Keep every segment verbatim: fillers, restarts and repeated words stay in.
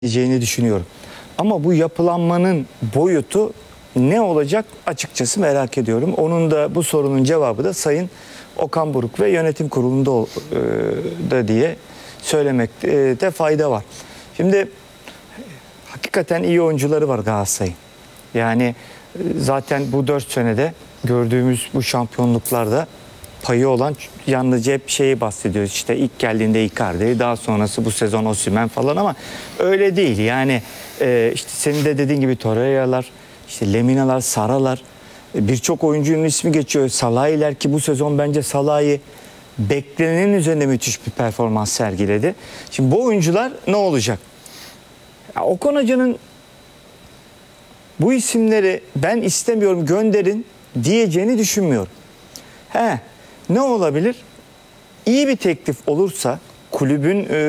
diyeceğini düşünüyorum. Ama bu yapılanmanın boyutu ne olacak açıkçası merak ediyorum. Onun da bu sorunun cevabı da Sayın Okan Buruk ve yönetim kurulunda e, da diye söylemekte fayda var. Şimdi hakikaten iyi oyuncuları var Galatasaray'ın. Yani zaten bu dört senede gördüğümüz bu şampiyonluklarda payı olan yalnızca hep şeyi bahsediyoruz. İşte ilk geldiğinde Icardi, daha sonrası bu sezon Osimhen falan ama öyle değil. Yani e, işte senin de dediğin gibi Torreira'lar, işte Lemina'lar, Sara'lar, e, birçok oyuncunun ismi geçiyor. Salah'lar ki bu sezon bence Salah'ı beklenenin üzerinde müthiş bir performans sergiledi. Şimdi bu oyuncular ne olacak? Ya, Okan Hoca'nın bu isimleri ben istemiyorum gönderin diyeceğini düşünmüyorum. He, ne olabilir? İyi bir teklif olursa kulübün e,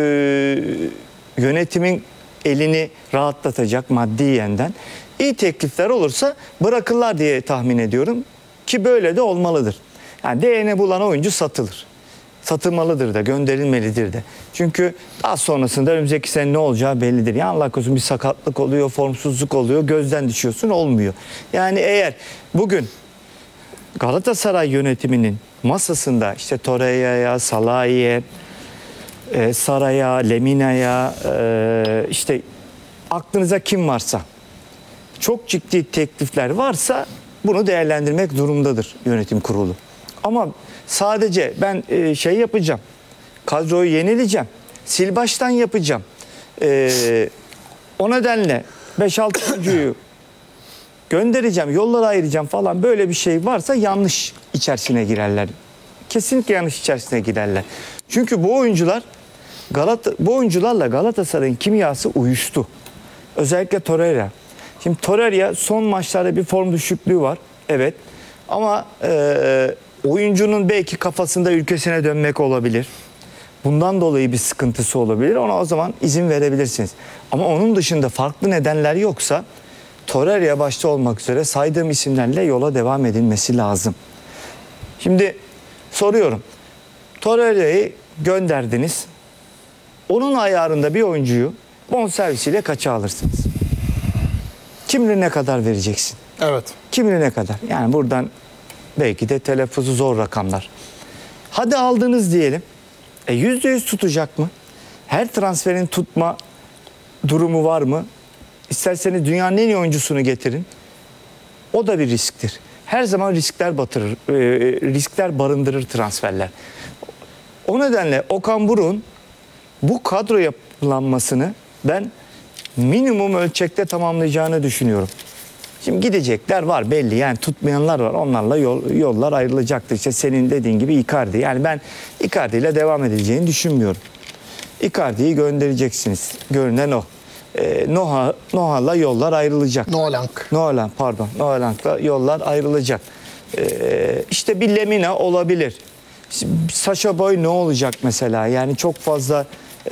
yönetimin elini rahatlatacak maddi yönden iyi teklifler olursa bırakırlar diye tahmin ediyorum ki böyle de olmalıdır. Yani değerini bulan oyuncu satılır. Satılmalıdır da, gönderilmelidir de. Çünkü daha sonrasında önümüzdeki sene ne olacağı bellidir. Ya Allah korusun bir sakatlık oluyor, formsuzluk oluyor, gözden düşüyorsun, olmuyor. Yani eğer bugün Galatasaray yönetiminin masasında işte Torreira'ya, Salah'a, e, Sara'ya, Lemina'ya, e, işte aklınıza kim varsa, çok ciddi teklifler varsa bunu değerlendirmek durumdadır yönetim kurulu. Ama sadece ben e, şey yapacağım, kadroyu yenileyeceğim, sil baştan yapacağım. E, o nedenle beş altı oyuncuyu göndereceğim, yollara ayıracağım falan böyle bir şey varsa yanlış içerisine girerler. Kesinlikle yanlış içerisine girerler. Çünkü bu oyuncular Galata, bu oyuncularla Galatasaray'ın kimyası uyuştu. Özellikle Torreira. Şimdi Torreira son maçlarda bir form düşüklüğü var. Evet. Ama e, oyuncunun belki kafasında ülkesine dönmek olabilir. Bundan dolayı bir sıkıntısı olabilir. Ona o zaman izin verebilirsiniz. Ama onun dışında farklı nedenler yoksa Torreira başta olmak üzere saydığım isimlerle yola devam edilmesi lazım. Şimdi soruyorum. Torreira'yı gönderdiniz. Onun ayarında bir oyuncuyu bonservisiyle kaça alırsınız? Kim bilir ne kadar vereceksin? Evet. Kim bilir ne kadar? Yani buradan belki de telaffuzu zor rakamlar. Hadi aldınız diyelim. E yüzde yüz tutacak mı? Her transferin tutma durumu var mı? İsterseniz dünyanın en iyi oyuncusunu getirin. O da bir risktir. Her zaman riskler batırır, e, riskler barındırır transferler. O nedenle Okan Buruk'un bu kadro yapılanmasını ben minimum ölçekte tamamlayacağını düşünüyorum. Şimdi gidecekler var belli, yani tutmayanlar var, onlarla yol, yollar ayrılacaktır. İşte senin dediğin gibi Icardi. Yani ben Icardi ile devam edileceğini düşünmüyorum. Icardi'yi göndereceksiniz. Görünen o. E, Noha, Noha'la yollar ayrılacak. Noalank. Noalank pardon. Noalank'la yollar ayrılacak. E, işte bir Lemina olabilir. Sacha Boey ne olacak mesela? Yani çok fazla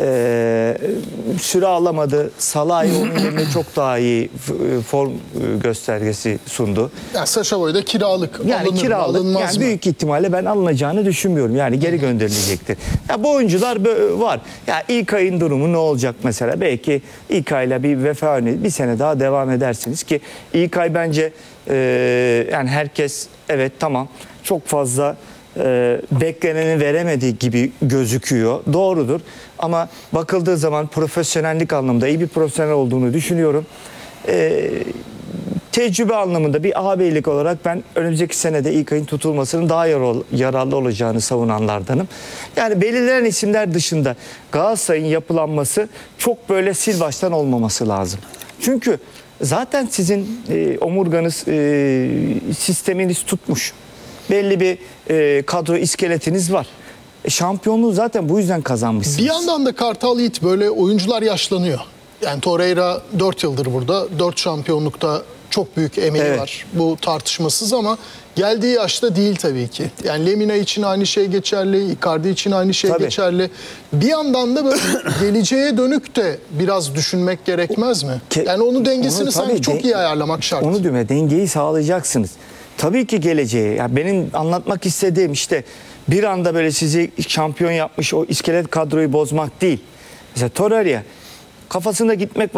e, süre alamadı. Salah onun yerine çok daha iyi form göstergesi sundu. Yani Sacha Boey de kiralık. Yani alınır kiralık. mı, Yani mı? büyük ihtimalle ben alınacağını düşünmüyorum. Yani geri gönderilecektir. Ya bu oyuncular var. Ya ilk ayın durumu ne olacak mesela? Belki ilk ayla bir vefa bir sene daha devam edersiniz ki ilk ay bence e, yani herkes evet tamam çok fazla e, bekleneni veremediği gibi gözüküyor. Doğrudur. Ama bakıldığı zaman profesyonellik anlamında iyi bir profesyonel olduğunu düşünüyorum. E, tecrübe anlamında bir ağabeylik olarak ben önümüzdeki senede ilk ayın tutulmasının daha yararlı olacağını savunanlardanım. Yani belirlenen isimler dışında Galatasaray'ın yapılanması çok böyle sil baştan olmaması lazım. Çünkü zaten sizin e, omurganız, e, sisteminiz tutmuş. Belli bir e, kadro iskeletiniz var. E, şampiyonluğu zaten bu yüzden kazanmışsınız. Bir yandan da Kartal Yiğit, böyle oyuncular yaşlanıyor. Yani Torreira dört yıldır burada. dört şampiyonlukta çok büyük emeği Evet. var. Bu tartışmasız ama geldiği yaşta değil tabii ki. Yani Lemina için aynı şey geçerli, Icardi için aynı şey Tabii. geçerli. Bir yandan da böyle geleceğe dönük de biraz düşünmek gerekmez mi? Ke- Yani onun dengesini onu sanki tabii çok de- iyi ayarlamak şart. Onu diyorum ya, dengeyi sağlayacaksınız. Tabii ki geleceğe. Yani benim anlatmak istediğim işte bir anda böyle sizi şampiyon yapmış o iskelet kadroyu bozmak değil. Mesela Torreira kafasında gitmek